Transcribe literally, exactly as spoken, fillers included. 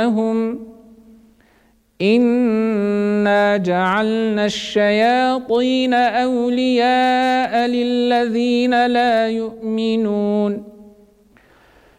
هم إنا جعلنا الشياطين أولياء للذين لا يؤمنون